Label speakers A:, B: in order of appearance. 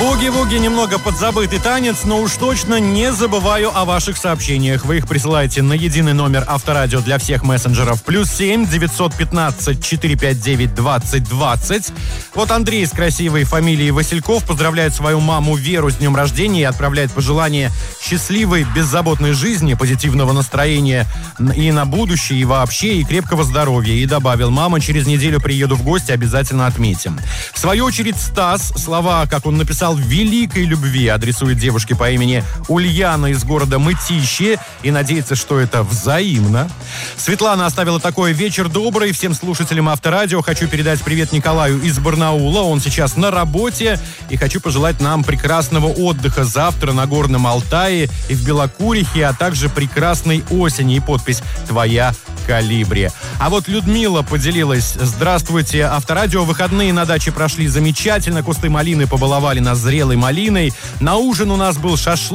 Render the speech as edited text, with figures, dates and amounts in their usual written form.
A: Буги-вуги немного подзабытый танец, но уж точно не забываю о ваших сообщениях. Вы их присылаете на единый номер Авторадио для всех мессенджеров +7 915 459 2020. Вот Андрей с красивой фамилией Васильков поздравляет свою маму Веру с днем рождения и отправляет пожелания счастливой, беззаботной жизни, позитивного настроения и на будущее, и вообще, и крепкого здоровья. И добавил: мама, через неделю приеду в гости, обязательно отметим. В свою очередь Стас слова, как он написал, великой любви адресует девушке по имени Ульяна из города Мытищи и надеется, что это взаимно. Светлана оставила такой: вечер добрый всем слушателям Авторадио. Хочу передать привет Николаю из Барнаула. Он сейчас на работе. И хочу пожелать нам прекрасного отдыха завтра на Горном Алтае и в Белокурихе, а также прекрасной осени. И подпись: твоя Колибри. А вот Людмила поделилась: здравствуйте, Авторадио. Выходные на даче прошли замечательно. Кусты малины побаловали нас зрелой малиной. На ужин у нас был шашлык